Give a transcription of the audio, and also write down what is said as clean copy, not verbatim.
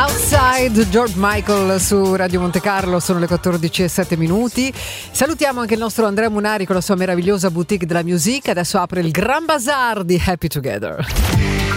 Outside, George Michael su Radio Monte Carlo, sono le 14:07. Salutiamo anche il nostro Andrea Munari con la sua meravigliosa boutique della music. Adesso apre il Gran Bazar di Happy Together.